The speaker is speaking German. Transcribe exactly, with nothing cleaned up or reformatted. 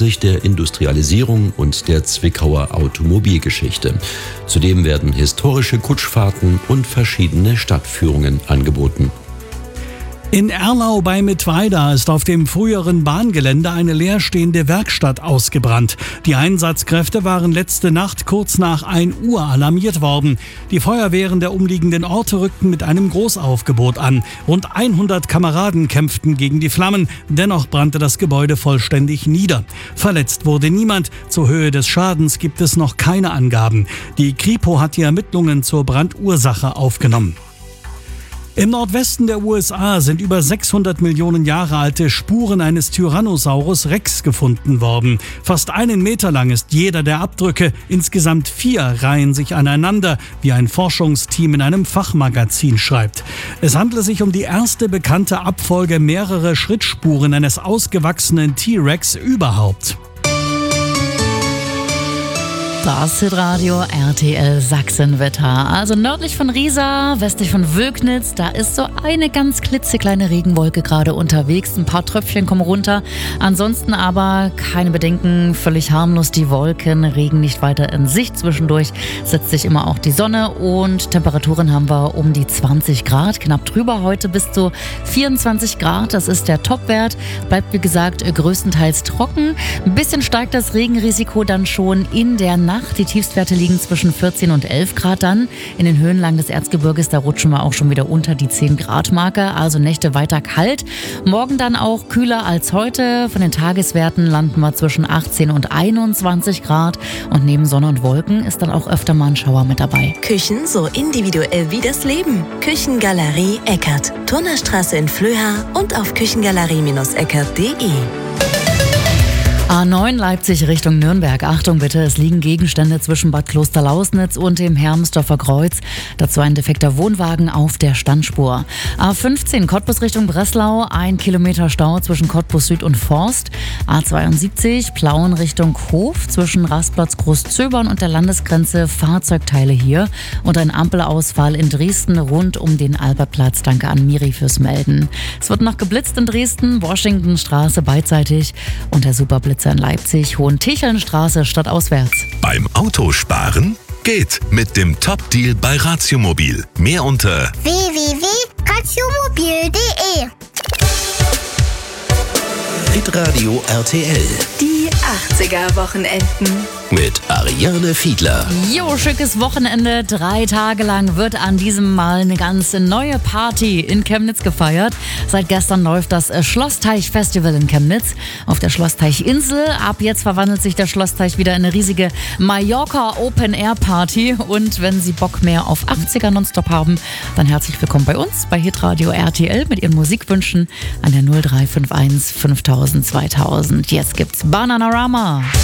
sich der Industrialisierung und der Zwickauer Automobilgeschichte. Zudem werden historische Kutschfahrten und verschiedene Stadtführungen angeboten. In Erlau bei Mittweida ist auf dem früheren Bahngelände eine leerstehende Werkstatt ausgebrannt. Die Einsatzkräfte waren letzte Nacht kurz nach ein Uhr alarmiert worden. Die Feuerwehren der umliegenden Orte rückten mit einem Großaufgebot an. Rund hundert Kameraden kämpften gegen die Flammen. Dennoch brannte das Gebäude vollständig nieder. Verletzt wurde niemand. Zur Höhe des Schadens gibt es noch keine Angaben. Die Kripo hat die Ermittlungen zur Brandursache aufgenommen. Im Nordwesten der U S A sind über sechshundert Millionen Jahre alte Spuren eines Tyrannosaurus Rex gefunden worden. Fast einen Meter lang ist jeder der Abdrücke. Insgesamt vier reihen sich aneinander, wie ein Forschungsteam in einem Fachmagazin schreibt. Es handelt sich um die erste bekannte Abfolge mehrerer Schrittspuren eines ausgewachsenen T-Rex überhaupt. Das Hitradio R T L Sachsenwetter. Also nördlich von Riesa, westlich von Wülknitz, da ist so eine ganz klitzekleine Regenwolke gerade unterwegs. Ein paar Tröpfchen kommen runter. Ansonsten aber keine Bedenken, völlig harmlos die Wolken, Regen nicht weiter in Sicht. Zwischendurch setzt sich immer auch die Sonne und Temperaturen haben wir um die zwanzig Grad. Knapp drüber heute bis zu vierundzwanzig Grad. Das ist der Topwert. Bleibt wie gesagt größtenteils trocken. Ein bisschen steigt das Regenrisiko dann schon in der Nacht. Die Tiefstwerte liegen zwischen vierzehn und elf Grad dann. In den Höhenlagen des Erzgebirges, da rutschen wir auch schon wieder unter die zehn Grad Marke. Also Nächte weiter kalt. Morgen dann auch kühler als heute. Von den Tageswerten landen wir zwischen achtzehn und einundzwanzig Grad. Und neben Sonne und Wolken ist dann auch öfter mal ein Schauer mit dabei. Küchen so individuell wie das Leben. Küchengalerie Eckert. Turnerstraße in Flöha und auf küchengalerie eckert punkt de. A neun Leipzig Richtung Nürnberg. Achtung bitte, es liegen Gegenstände zwischen Bad Klosterlausnitz und dem Hermsdorfer Kreuz. Dazu ein defekter Wohnwagen auf der Standspur. A fünfzehn Cottbus Richtung Breslau. Ein Kilometer Stau zwischen Cottbus Süd und Forst. A zweiundsiebzig Plauen Richtung Hof zwischen Rastplatz Großzöbern und der Landesgrenze. Fahrzeugteile hier. Und ein Ampelausfall in Dresden rund um den Albertplatz. Danke an Miri fürs Melden. Es wird noch geblitzt in Dresden. Washingtonstraße beidseitig. Und der Superblitz in Leipzig, Hohentichelnstraße stadtauswärts. Beim Autosparen geht mit dem Top-Deal bei Ratiomobil. Mehr unter w w w punkt ratiomobil punkt de. Hitradio R T L Die achtziger-Wochenenden. mit Ariane Fiedler. Jo, schickes Wochenende. Drei Tage lang wird an diesem Mal eine ganz neue Party in Chemnitz gefeiert. Seit gestern läuft das Schlossteich-Festival in Chemnitz auf der Schlossteichinsel. Ab jetzt verwandelt sich der Schlossteich wieder in eine riesige Mallorca-Open-Air-Party. Und wenn Sie Bock mehr auf achtziger Nonstop haben, dann herzlich willkommen bei uns bei Hitradio R T L mit Ihren Musikwünschen an der null drei fünf eins fünftausend zweitausend. Jetzt gibt's Bananarama.